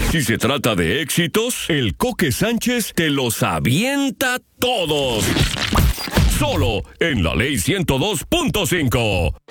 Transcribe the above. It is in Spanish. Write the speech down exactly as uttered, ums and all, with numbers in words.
Si se trata de éxitos, el Coque Sánchez te los avienta todos. Solo en la Ley ciento dos punto cinco.